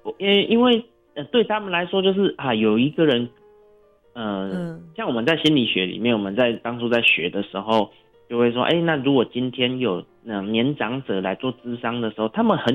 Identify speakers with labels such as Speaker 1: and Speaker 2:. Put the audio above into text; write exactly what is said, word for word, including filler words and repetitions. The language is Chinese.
Speaker 1: 因为因为呃对他们来说就是啊有一个人，呃，
Speaker 2: 嗯
Speaker 1: 像我们在心理学里面，我们在当初在学的时候，就会说，哎，那如果今天有那、呃、年长者来做咨商的时候，他们很